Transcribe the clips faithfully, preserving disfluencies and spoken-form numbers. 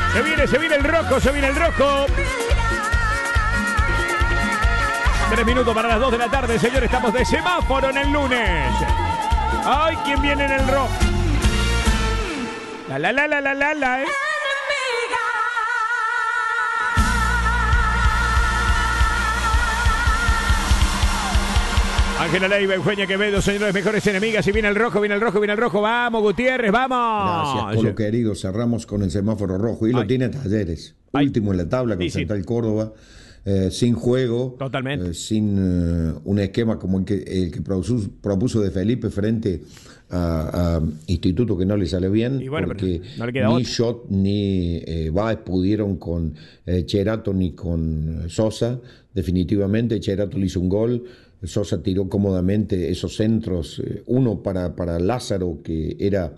Se viene, se viene el rojo, se viene el rojo. Tres minutos para las dos de la tarde, señor. Estamos de semáforo en el lunes. Ay, ¿quién viene en el rojo? La, la, la, la, la, la, la, eh. Ángela Leiva, Eugenia Quevedo, señores, mejores enemigas. Y viene el rojo, viene el rojo, viene el rojo. Vamos, Gutiérrez, vamos. Gracias, Colo querido. Cerramos con el semáforo rojo. Y lo Ay. tiene Talleres. Ay. Último en la tabla con sí, Central sí. Córdoba. Eh, sin juego. Totalmente. Eh, sin uh, un esquema como el que, el que propuso, propuso de Felipe frente a, a Instituto, que no le salió bien. Y bueno, porque no le queda ni otro. Schott ni eh, Báez pudieron con eh, Cherato ni con Sosa. Definitivamente, Cherato le hizo un gol. Sosa tiró cómodamente esos centros, eh, uno para, para Lázaro, que era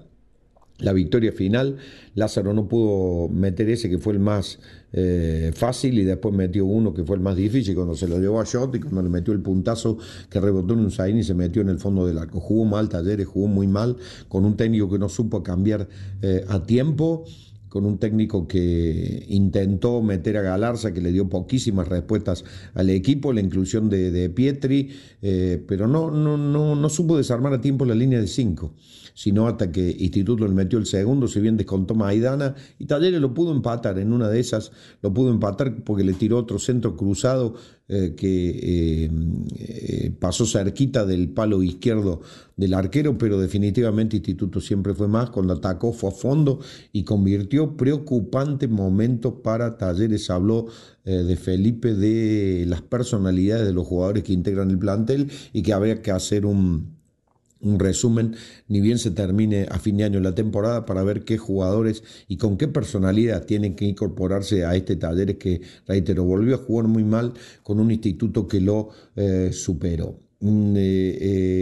la victoria final. Lázaro no pudo meter ese, que fue el más eh, fácil, y después metió uno que fue el más difícil, cuando se lo llevó a Schott y cuando le metió el puntazo que rebotó en un zaín y se metió en el fondo del arco. Jugó mal Talleres, jugó muy mal, con un técnico que no supo cambiar eh, a tiempo, con un técnico que intentó meter a Galarza, que le dio poquísimas respuestas al equipo, la inclusión de, de Pietri, eh, pero no, no, no, no supo desarmar a tiempo la línea de cinco, sino hasta que Instituto le metió el segundo, si bien descontó Maidana, y Talleres lo pudo empatar, en una de esas lo pudo empatar porque le tiró otro centro cruzado eh, que eh, eh, pasó cerquita del palo izquierdo del arquero, pero definitivamente Instituto siempre fue más. Cuando atacó fue a fondo y convirtió. Preocupante momento para Talleres. Habló eh, de Felipe, de las personalidades de los jugadores que integran el plantel y que habría que hacer un, un resumen, ni bien se termine a fin de año la temporada, para ver qué jugadores y con qué personalidad tienen que incorporarse a este Talleres que, reitero, volvió a jugar muy mal con un Instituto que lo eh, superó. Eh,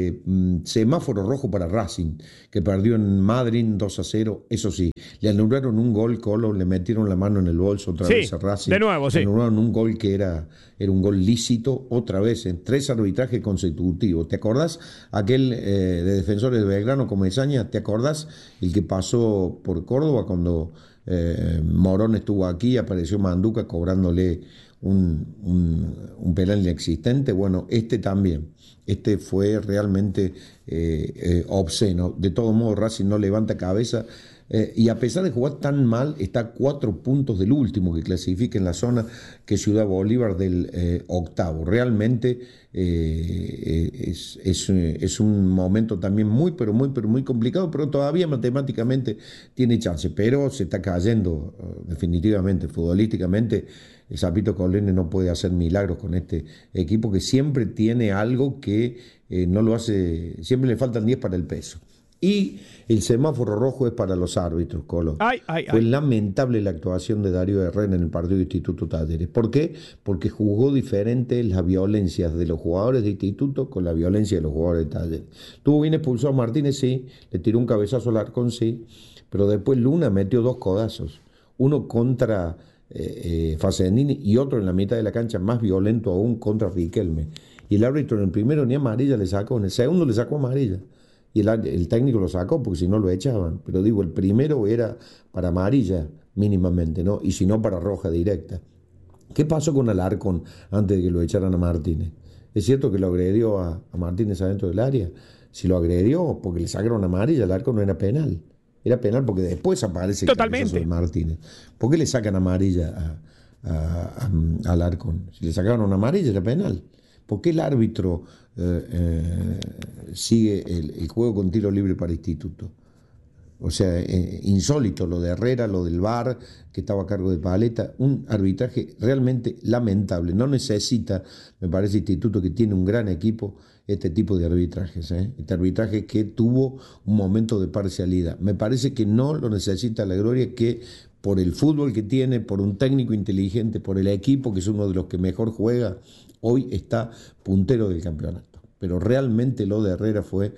eh, semáforo rojo para Racing, que perdió en Madrid dos a cero. Eso sí, le anularon un gol, Colo, le metieron la mano en el bolso otra sí, vez a Racing. De nuevo, sí. Le anularon un gol que era, era un gol lícito, otra vez en tres arbitrajes consecutivos. ¿Te acordás aquel eh, de Defensores de Belgrano, Comesaña? ¿Te acordás el que pasó por Córdoba cuando eh, Morón estuvo aquí y apareció Manduca cobrándole un, un, un penal inexistente? Bueno, este también. Este fue realmente eh, eh, obsceno. De todo modo, Racing no levanta cabeza eh, y a pesar de jugar tan mal, está a cuatro puntos del último que clasifica en la zona, que es Ciudad Bolívar, del eh, octavo. Realmente eh, es, es, es un momento también muy, pero muy, pero muy complicado, pero todavía matemáticamente tiene chance. Pero se está cayendo uh, definitivamente, futbolísticamente. El Sapito Colene no puede hacer milagros con este equipo, que siempre tiene algo que eh, no lo hace, siempre le faltan diez para el peso. Y el semáforo rojo es para los árbitros, Colo. Ay, ay, Fue ay. lamentable la actuación de Darío Herrera en el partido de Instituto Talleres. ¿Por qué? Porque jugó diferente las violencias de los jugadores de Instituto con la violencia de los jugadores de Talleres. Tuvo bien expulsado a Martínez, sí, le tiró un cabezazo al Arcón, sí, pero después Luna metió dos codazos, uno contra Eh, eh, Facendini y otro en la mitad de la cancha, más violento aún, contra Riquelme. Y el árbitro en el primero ni amarilla le sacó, en el segundo le sacó amarilla. Y el, el técnico lo sacó porque si no lo echaban. Pero digo, el primero era para amarilla mínimamente, ¿no? Y si no, para roja directa. ¿Qué pasó con Alarcón antes de que lo echaran a Martínez? ¿Es cierto que lo agredió a, a Martínez adentro del área? Si lo agredió porque le sacaron amarilla, Alarcón no era penal. Era penal porque después aparece el cabezazo de Martínez. ¿Por qué le sacan amarilla a, a, a, a Alarcón? Si le sacaron una amarilla era penal. ¿Por qué el árbitro eh, eh, sigue el, el juego con tiro libre para Instituto? O sea, eh, insólito lo de Herrera, lo del V A R, que estaba a cargo de Paleta. Un arbitraje realmente lamentable. No necesita, me parece, Instituto, que tiene un gran equipo, este tipo de arbitrajes, ¿eh? Este arbitraje que tuvo un momento de parcialidad. Me parece que no lo necesita la Gloria, que por el fútbol que tiene, por un técnico inteligente, por el equipo, que es uno de los que mejor juega, hoy está puntero del campeonato. Pero realmente lo de Herrera fue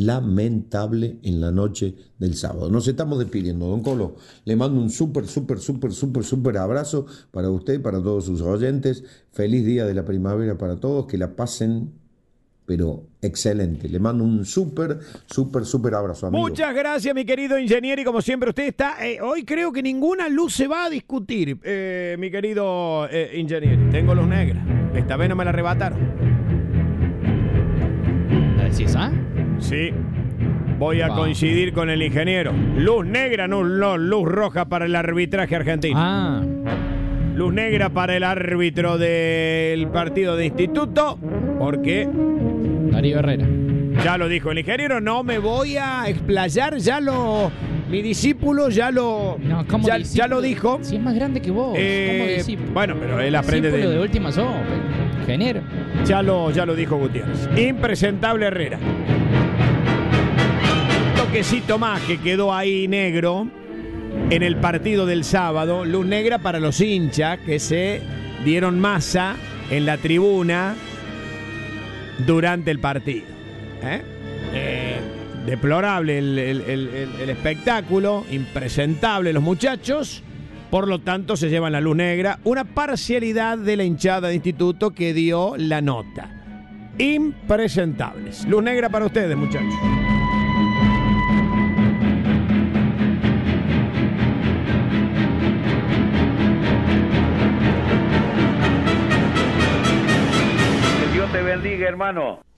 lamentable en la noche del sábado. Nos estamos despidiendo, don Colo. Le mando un súper, súper, súper, súper, súper abrazo para usted y para todos sus oyentes. Feliz día de la primavera para todos. Que la pasen pero excelente. Le mando un súper, súper, súper abrazo, amigo. Muchas gracias, mi querido ingeniero, y como siempre usted está, eh, hoy creo que ninguna luz se va a discutir, eh, mi querido eh, ingeniero. Tengo luz negra, esta vez no me la arrebataron. ¿La decís, ah? Sí, voy a Wow. coincidir con el ingeniero. Luz negra, no, no luz roja para el arbitraje argentino. Ah, Luz negra para el árbitro del partido de Instituto, porque Darío Herrera. ya lo dijo el ingeniero, no me voy a explayar, ya lo... Mi discípulo ya lo... No, ¿cómo ya, discípulo? ya lo dijo. Si es más grande que vos, Eh, ¿cómo discípulo? bueno, pero él aprende Discípulo de... de última sos, ingeniero. Ya lo, ya lo dijo Gutiérrez. Impresentable Herrera. Toquecito más que quedó ahí negro en el partido del sábado. Luz negra para los hinchas que se dieron masa en la tribuna durante el partido. ¿Eh? Eh, deplorable el, el- el- el- el espectáculo, impresentable los muchachos. Por lo tanto, se llevan la luz negra. Una parcialidad de la hinchada de Instituto que dio la nota. Impresentables. Luz negra para ustedes, muchachos. Que Dios te bendiga, hermano.